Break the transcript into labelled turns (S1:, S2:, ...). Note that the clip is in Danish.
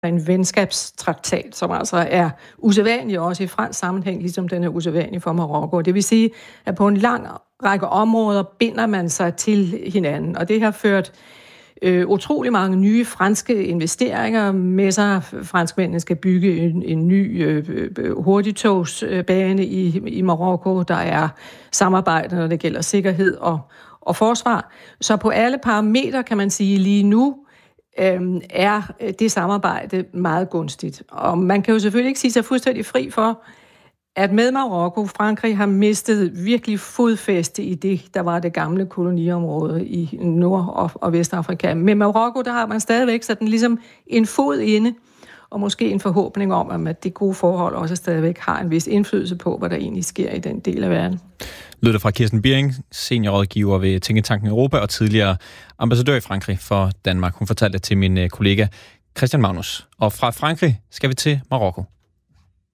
S1: en venskabstraktat, som altså er usædvanlig også i fransk sammenhæng, ligesom den er usædvanlig for Marokko. Det vil sige, at på en lang række områder binder man sig til hinanden, og det har ført utrolig mange nye franske investeringer med sig. Franskmændene skal bygge en ny hurtigtogsbane i Marokko. Der er samarbejde, når det gælder sikkerhed og forsvar. Så på alle parametre kan man sige lige nu, er det samarbejde meget gunstigt. Og man kan jo selvfølgelig ikke sige sig fuldstændig fri for, at med Marokko, Frankrig har mistet virkelig fodfæste i det, der var det gamle koloniområde i Nord- og Vestafrika. Med Marokko, der har man stadigvæk sådan ligesom en fod inde, og måske en forhåbning om, at det gode forhold også stadigvæk har en vis indflydelse på, hvad der egentlig sker i den del af verden.
S2: Lød det fra Kirsten Birring, seniorrådgiver ved Tænketanken Europa og tidligere ambassadør i Frankrig for Danmark. Hun fortalte det til min kollega Christian Magnus. Og fra Frankrig skal vi til Marokko.